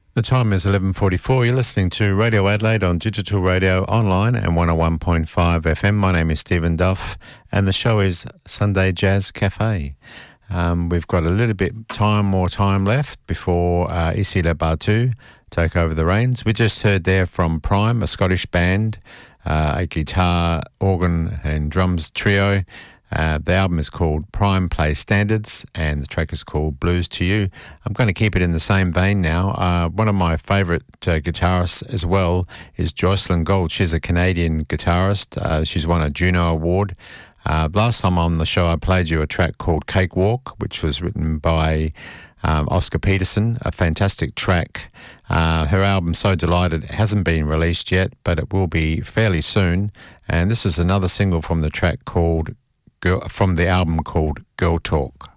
The time is 11:44. You're listening to Radio Adelaide on digital radio, online and 101.5 FM. My name is Stephen Duff and the show is Sunday Jazz Cafe. We've got a little bit more time left before Issy Batu take over the reins. We just heard there from Prime, a Scottish band, a guitar, organ and drums trio. The album is called Prime Play Standards and the track is called Blues to You. I'm going to keep it in the same vein now. One of my favourite guitarists as well is Jocelyn Gold. She's a Canadian guitarist. She's won a Juno Award. Last time on the show I played you a track called Cakewalk, which was written by Oscar Peterson, a fantastic track. Her album So Delighted hasn't been released yet, but it will be fairly soon. And this is another single from the track called from the album called Girl Talk.